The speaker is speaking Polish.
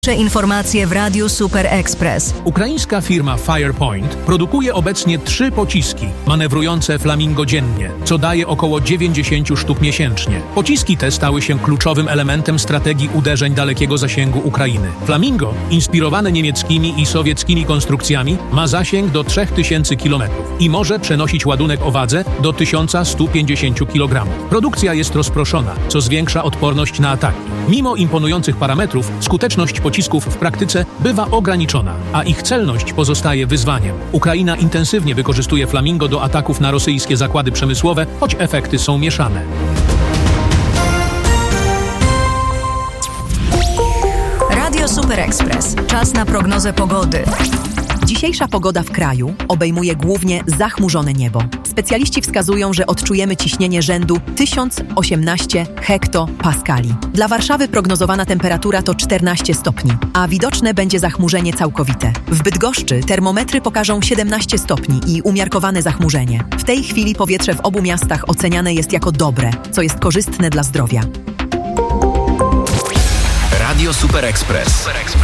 Informacje w Radiu Super Express. Ukraińska firma Firepoint produkuje obecnie 3 pociski manewrujące Flamingo dziennie, co daje około 90 sztuk miesięcznie. Pociski te stały się kluczowym elementem strategii uderzeń dalekiego zasięgu Ukrainy. Flamingo, inspirowane niemieckimi i sowieckimi konstrukcjami, ma zasięg do 3000 km i może przenosić ładunek o wadze do 1150 kg. Produkcja jest rozproszona, co zwiększa odporność na ataki. Mimo imponujących parametrów, skuteczność pocisków w praktyce bywa ograniczona, a ich celność pozostaje wyzwaniem. Ukraina intensywnie wykorzystuje Flamingo do ataków na rosyjskie zakłady przemysłowe, choć efekty są mieszane. Radio Super Express. Czas na prognozę pogody. Dzisiejsza pogoda w kraju obejmuje głównie zachmurzone niebo. Specjaliści wskazują, że odczujemy ciśnienie rzędu 1018 hektopaskali. Dla Warszawy prognozowana temperatura to 14 stopni, a widoczne będzie zachmurzenie całkowite. W Bydgoszczy termometry pokażą 17 stopni i umiarkowane zachmurzenie. W tej chwili powietrze w obu miastach oceniane jest jako dobre, co jest korzystne dla zdrowia. Radio Super Express.